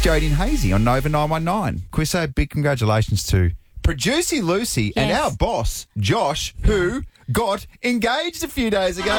Jodie and Hazy on Nova 919. Quisso, big congratulations to producer Lucy and our boss, Josh, who got engaged a few days ago.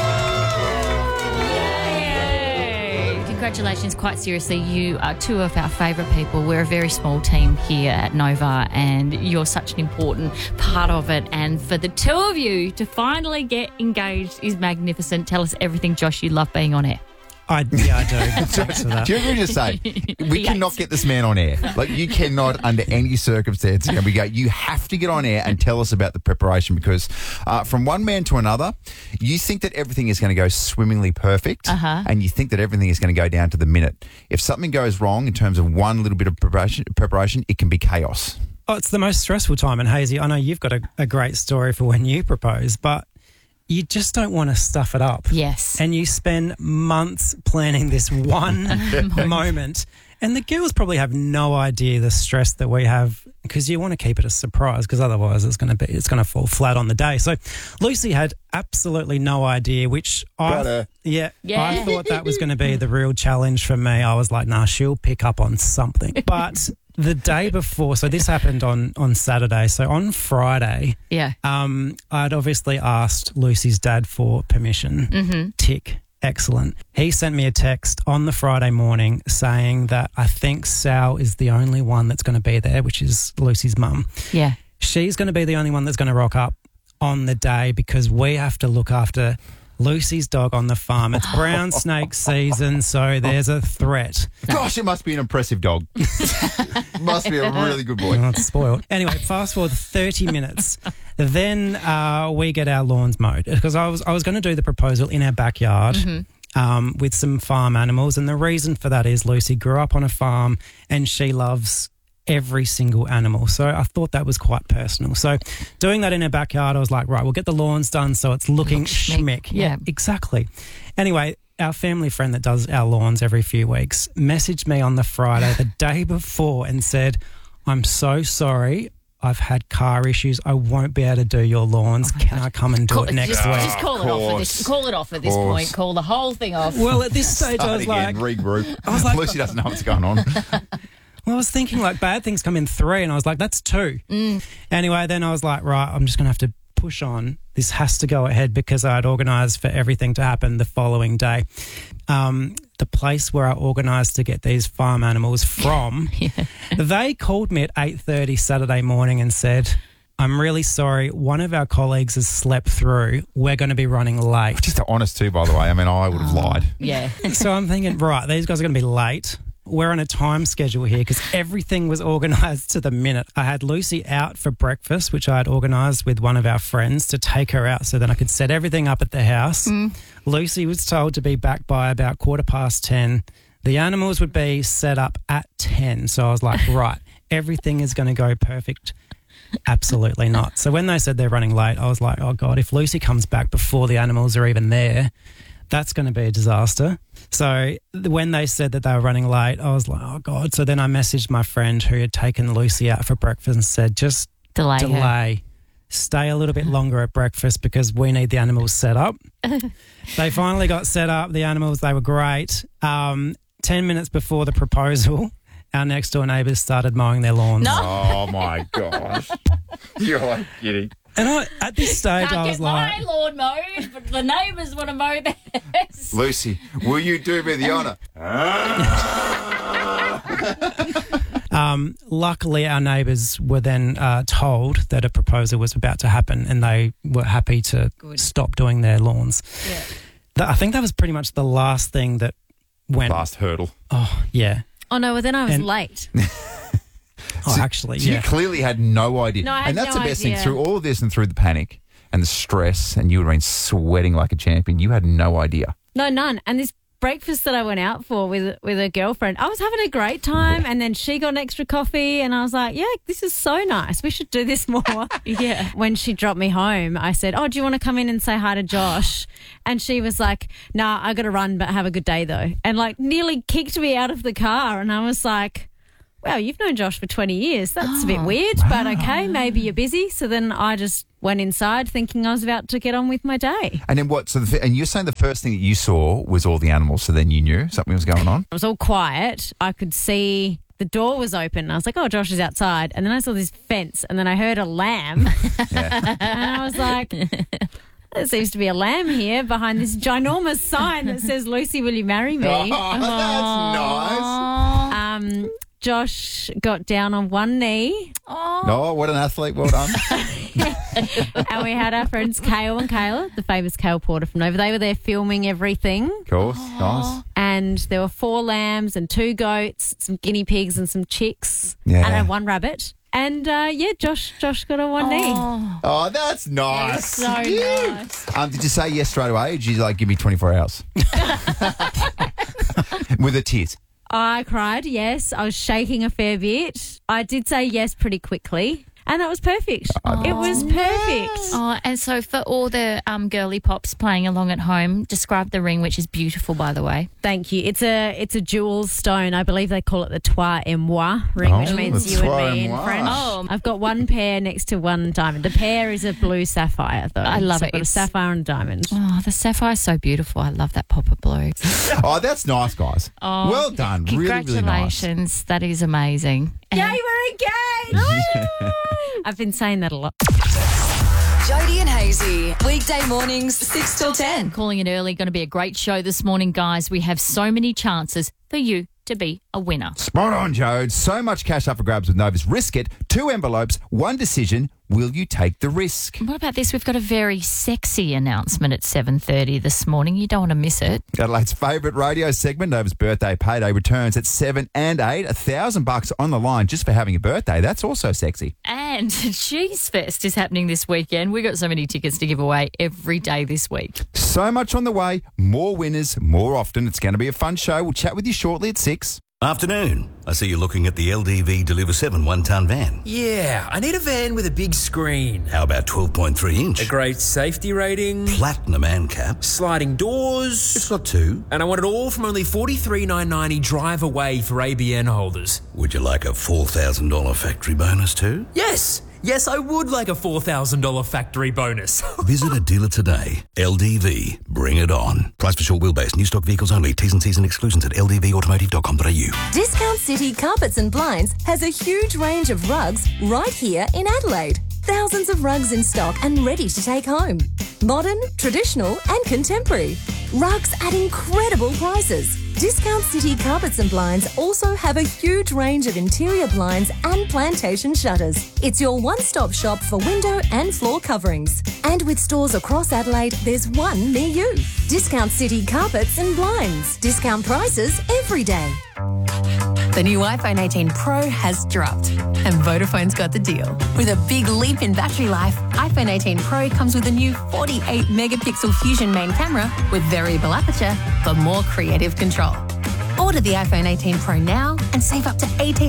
Congratulations, quite seriously. You are two of our favourite people. We're a very small team here at Nova and you're such an important part of it. And for the two of you to finally get engaged is magnificent. Tell us everything, Josh. You love being on air. I do. Thanks for that. Do you just say, we cannot get this man on air. Like, you cannot, under any circumstance, and we go, you have to get on air and tell us about the preparation because from one man to another, you think that everything is going to go swimmingly perfect and you think that everything is going to go down to the minute. If something goes wrong in terms of one little bit of preparation, it can be chaos. Oh, it's the most stressful time. And Hazy, I know you've got a great story for when you propose, but you just don't want to stuff it up. Yes. And you spend months planning this one moment. And the girls probably have no idea the stress that we have because you want to keep it a surprise because otherwise it's going to fall flat on the day. So Lucy had absolutely no idea, which I thought that was going to be the real challenge for me. I was like, nah, she'll pick up on something. But the day before, so this happened on Saturday. So on Friday, I'd obviously asked Lucy's dad for permission. Tick. Excellent. He sent me a text on the Friday morning saying that I think Sal is the only one that's going to be there, which is Lucy's mum. Yeah. She's going to be the only one that's going to rock up on the day because we have to look after Lucy's dog on the farm. It's brown snake season, so there's a threat. Gosh, it must be an impressive dog. Must be a really good boy. Oh, it's spoiled. Anyway, fast forward 30 minutes. Then we get our lawns mowed because I was going to do the proposal in our backyard with some farm animals. And the reason for that is Lucy grew up on a farm and she loves every single animal. So I thought that was quite personal. So doing that in her backyard, I was like, right, we'll get the lawns done so it's looking schmick. Yeah, exactly. Anyway, our family friend that does our lawns every few weeks messaged me on the Friday, the day before, and said, I'm so sorry. I've had car issues. I won't be able to do your lawns. Can I come and do it next week? Just call it off at this point. Call the whole thing off. Well, at this stage, I was like, regroup. I was like, Lucy doesn't know what's going on. Well, I was thinking like bad things come in 3 and I was like, that's 2. Anyway, then I was like, right, I'm just going to have to push on. This has to go ahead because I'd organised for everything to happen the following day. The place where I organised to get these farm animals from, they called me at 8:30 Saturday morning and said, I'm really sorry, one of our colleagues has slept through. We're going to be running late. Just honest too, by the way. I mean, I would have lied. Yeah. So I'm thinking, right, these guys are going to be late. We're on a time schedule here because everything was organised to the minute. I had Lucy out for breakfast, which I had organised with one of our friends to take her out so that I could set everything up at the house. Lucy was told to be back by about 10:15. The animals would be set up at 10. So I was like, right, everything is going to go perfect. Absolutely not. So when they said they're running late, I was like, oh, God, if Lucy comes back before the animals are even there, that's going to be a disaster. So when they said that they were running late, I was like, oh, God. So then I messaged my friend who had taken Lucy out for breakfast and said, just delay. Stay a little bit longer at breakfast because we need the animals set up. They finally got set up. The animals, they were great. 10 minutes before the proposal, our next door neighbours started mowing their lawns. No. Oh, my gosh. You're kidding. And at this stage, I was like, my lawn mowed, but the neighbours want to mow theirs. Lucy, will you do me the honour? Luckily, our neighbours were then told that a proposal was about to happen and they were happy to stop doing their lawns. Yeah. I think that was pretty much the last thing that went. Last hurdle. Oh, yeah. Oh, no, well, then I was late. Oh, actually, yeah. You clearly had no idea. No, I had and that's no the best idea. thing. Through all of this and through the panic and the stress, and you would have been sweating like a champion, you had no idea. No, none. And this breakfast that I went out for with a girlfriend, I was having a great time, and then she got an extra coffee, and I was like, yeah, this is so nice. We should do this more. Yeah. When she dropped me home, I said, oh, do you want to come in and say hi to Josh? And she was like, nah, I got to run, but have a good day, though. And, like, nearly kicked me out of the car, and I was like, wow, you've known Josh for 20 years. That's a bit weird, but okay, maybe you're busy. So then I just went inside thinking I was about to get on with my day. And then what? So, and you're saying the first thing that you saw was all the animals, so then you knew something was going on? It was all quiet. I could see the door was open. I was like, oh, Josh is outside. And then I saw this fence and then I heard a lamb. Yeah. And I was like, there seems to be a lamb here behind this ginormous sign that says, Lucy, will you marry me? Oh, that's nice. Josh got down on one knee. Oh, what an athlete. Well done. And we had our friends Kale and Kayla, the famous Kale Porter from Nova. They were there filming everything. Of course. Nice. And there were 4 lambs and 2 goats, some guinea pigs and some chicks. Yeah. And 1 rabbit. And, Josh got on one knee. Oh, that's nice. So nice. Did you say yes straight away or did you, give me 24 hours? With a tears. I cried, yes. I was shaking a fair bit. I did say yes pretty quickly. And that was perfect. It was perfect. Oh, and so for all the girly pops playing along at home, describe the ring, which is beautiful, by the way. Thank you. It's a jewel stone. I believe they call it the Toi et Moi ring, which means you and me in French. Oh. I've got 1 pair next to 1 diamond. The pair is a blue sapphire, though. I love so it. I've got a sapphire and a diamond. Oh, the sapphire's so beautiful. I love that pop of blue. Oh, that's nice, guys. Oh, well done. Really, really nice. Congratulations. That is amazing. Yay, we're engaged! I've been saying that a lot. Jody and Hazy, weekday mornings 6 till 10. Calling it early, going to be a great show this morning, guys. We have so many chances for you to be a winner. Spot on, Joe. So much cash up for grabs with Novus. Risk it. 2 envelopes, 1 decision. Will you take the risk? What about this? We've got a very sexy announcement at 7:30 this morning. You don't want to miss it. Adelaide's favourite radio segment, Novus Birthday Payday, returns at 7 and 8. $1,000 on the line just for having a birthday. That's also sexy. And Cheese Fest is happening this weekend. We've got so many tickets to give away every day this week. So much on the way. More winners, more often. It's going to be a fun show. We'll chat with you shortly at 6. Afternoon. I see you're looking at the LDV Deliver 7 one-ton van. Yeah, I need a van with a big screen. How about 12.3 inch? A great safety rating. Platinum ANCAP. Sliding doors. It's got 2. And I want it all from only $43,990 drive away for ABN holders. Would you like a $4,000 factory bonus too? Yes, I would like a $4,000 factory bonus. Visit a dealer today. LDV. Bring it on. Price for short wheelbase. New stock vehicles only. T's and C's and exclusions at ldvautomotive.com.au. Discount City Carpets and Blinds has a huge range of rugs right here in Adelaide. Thousands of rugs in stock and ready to take home. Modern, traditional and contemporary. Rugs at incredible prices. Discount City Carpets and Blinds also have a huge range of interior blinds and plantation shutters. It's your one-stop shop for window and floor coverings. And with stores across Adelaide, there's one near you. Discount City Carpets and Blinds. Discount prices every day. The new iPhone 18 Pro has dropped, and Vodafone's got the deal. With a big leap in battery life, iPhone 18 Pro comes with a new 48-megapixel Fusion main camera with variable aperture for more creative control. Order the iPhone 18 Pro now and save up to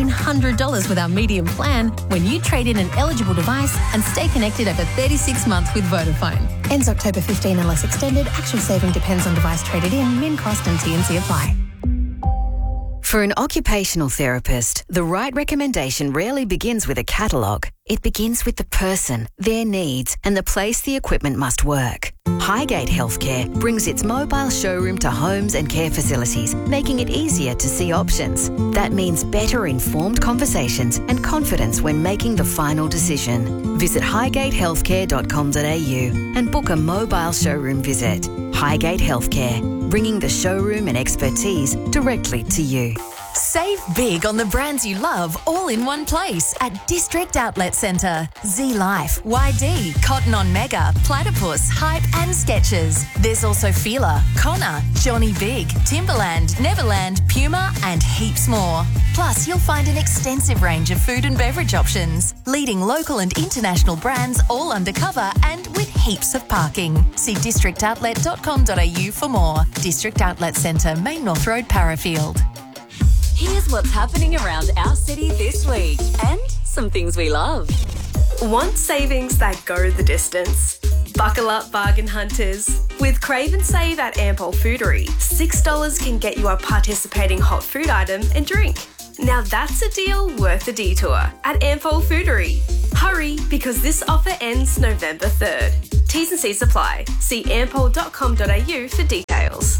$1,800 with our medium plan when you trade in an eligible device and stay connected over 36 months with Vodafone. Ends October 15 unless extended. Actual saving depends on device traded in, min cost and T&C apply. For an occupational therapist, the right recommendation rarely begins with a catalogue. It begins with the person, their needs, and the place the equipment must work. Highgate Healthcare brings its mobile showroom to homes and care facilities, making it easier to see options. That means better informed conversations and confidence when making the final decision. Visit highgatehealthcare.com.au and book a mobile showroom visit. Highgate Healthcare, bringing the showroom and expertise directly to you. Save big on the brands you love all in one place at District Outlet Centre. Z-Life, YD, Cotton On Mega, Platypus, Hype and Skechers. There's also Fila, Connor, Johnny Big, Timberland, Neverland, Puma and heaps more. Plus, you'll find an extensive range of food and beverage options. Leading local and international brands all undercover and with heaps of parking. See districtoutlet.com.au for more. District Outlet Centre, Main North Road, Parafield. Here's what's happening around our city this week and some things we love. Want savings that go the distance? Buckle up, bargain hunters. With Crave and Save at Ampol Foodery, $6 can get you a participating hot food item and drink. Now that's a deal worth a detour at Ampol Foodery. Hurry, because this offer ends November 3rd. T's and C's apply. See ampol.com.au for details.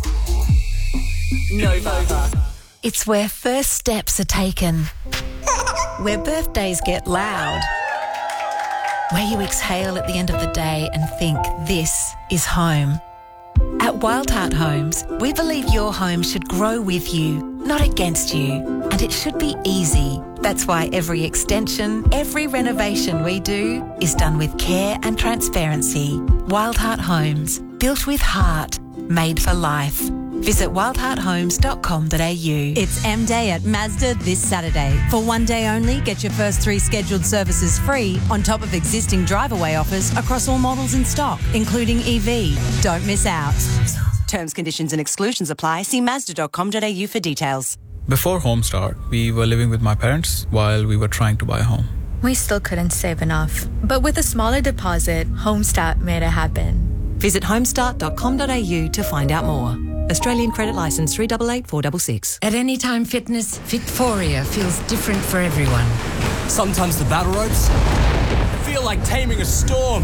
Nova. It's where first steps are taken, where birthdays get loud, where you exhale at the end of the day and think this is home. At Wild Heart Homes, we believe your home should grow with you, not against you, and it should be easy. That's why every extension, every renovation we do is done with care and transparency. Wild Heart Homes, built with heart, made for life. Visit wildhearthomes.com.au. It's M-Day at Mazda this Saturday. For one day only, get your first 3 scheduled services free on top of existing drive-away offers across all models in stock, including EV. Don't miss out. Terms, conditions and exclusions apply. See Mazda.com.au for details. Before Homestart, we were living with my parents while we were trying to buy a home. We still couldn't save enough. But with a smaller deposit, Homestart made it happen. Visit homestart.com.au to find out more. Australian credit licence 388466. At Anytime Fitness, Fitforia feels different for everyone. Sometimes the battle ropes feel like taming a storm.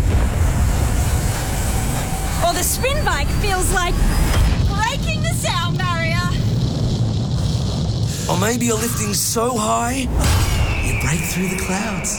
Or the spin bike feels like breaking the sound barrier. Or maybe you're lifting so high, you break through the clouds.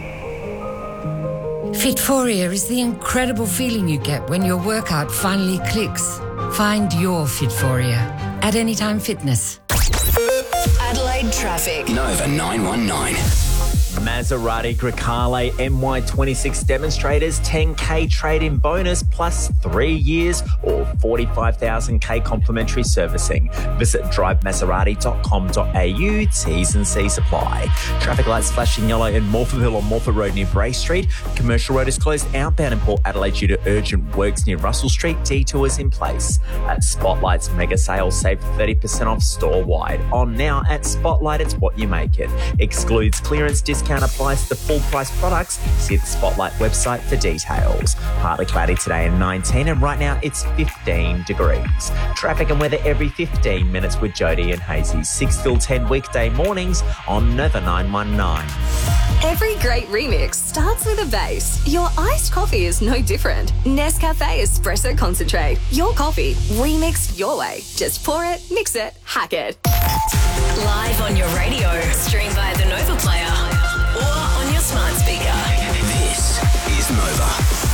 Fitforia is the incredible feeling you get when your workout finally clicks. Find your Fitforia at Anytime Fitness. Adelaide traffic. Nova 919. Maserati Grecale MY26 demonstrators 10k trade-in bonus plus 3 years or 45,000k complimentary servicing. Visit drivemaserati.com.au. T's and C's apply. Traffic lights flashing yellow in Morphettville on Morphett Road near Bray Street. Commercial road is closed outbound in Port Adelaide due to urgent works near Russell Street. Detours in place. At Spotlight's mega sale, save 30% off store-wide. On now at Spotlight, it's what you make it. Excludes clearance discount applies to full price products. See the Spotlight website for details. Partly cloudy today and 19, and right now it's 15 degrees. Traffic and weather every 15 minutes with Jody and Hazy. 6 till 10 weekday mornings on Nova 919. Every great remix starts with a bass. Your iced coffee is no different. Nescafe Espresso Concentrate. Your coffee, remixed your way. Just pour it, mix it, hack it. Live on your radio, stream via the Nova Player, or on your smart speaker. This is Nova.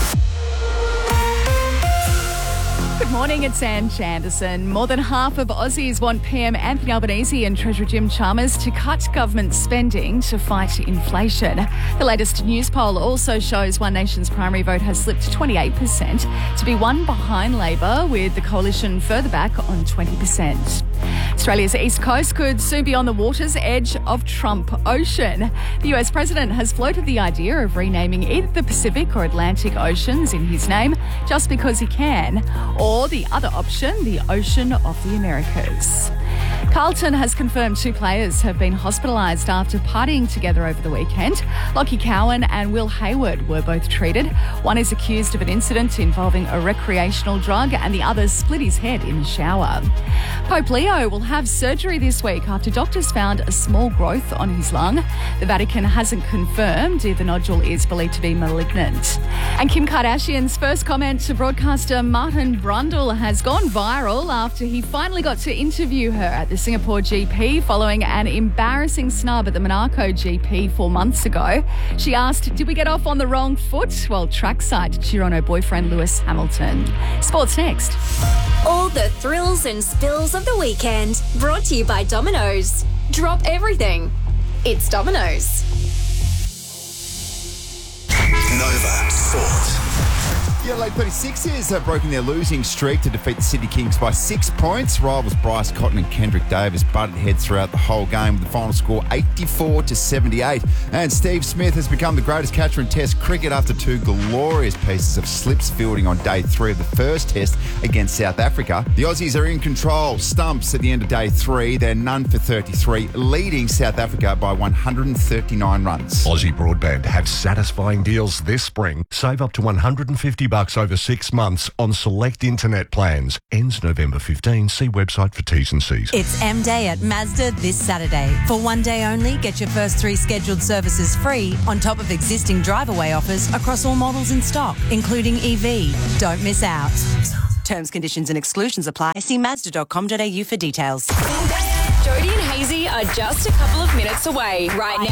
Good morning, it's Anne Chanderson. More than half of Aussies want PM Anthony Albanese and Treasurer Jim Chalmers to cut government spending to fight inflation. The latest news poll also shows One Nation's primary vote has slipped 28% to be one behind Labor, with the coalition further back on 20%. Australia's east coast could soon be on the water's edge of Trump Ocean. The US president has floated the idea of renaming either the Pacific or Atlantic Oceans in his name just because he can, or the other option, the Ocean of the Americas. Carlton has confirmed 2 players have been hospitalised after partying together over the weekend. Lockie Cowan and Will Hayward were both treated. One is accused of an incident involving a recreational drug and the other split his head in the shower. Pope Leo will have surgery this week after doctors found a small growth on his lung. The Vatican hasn't confirmed if the nodule is believed to be malignant. And Kim Kardashian's first comment to broadcaster Martin Brundle has gone viral after he finally got to interview her at the Singapore GP following an embarrassing snub at the Monaco GP 4 months ago. She asked, did we get off on the wrong foot? Well, trackside to cheer on her boyfriend Lewis Hamilton. Sports next. All the thrills and spills of the weekend, brought to you by Domino's. Drop everything. It's Domino's. Nova Sport. The Adelaide 36ers have broken their losing streak to defeat the Sydney Kings by 6 points. Rivals Bryce Cotton and Kendrick Davis butted heads throughout the whole game with the final score 84-78. And Steve Smith has become the greatest catcher in Test cricket after 2 glorious pieces of slips fielding on day 3 of the first Test against South Africa. The Aussies are in control. Stumps at the end of day 3. They're none for 33, leading South Africa by 139 runs. Aussie Broadband have satisfying deals this spring. Save up to $150 $50 over 6 months on select internet plans. Ends November 15. See website for T's and C's. It's M Day at Mazda this Saturday. For one day only, get your first 3 scheduled services free on top of existing drive-away offers across all models in stock, including EV. Don't miss out. Terms, conditions and exclusions apply. See Mazda.com.au for details. Jody and Hazy are just a couple of minutes away right now.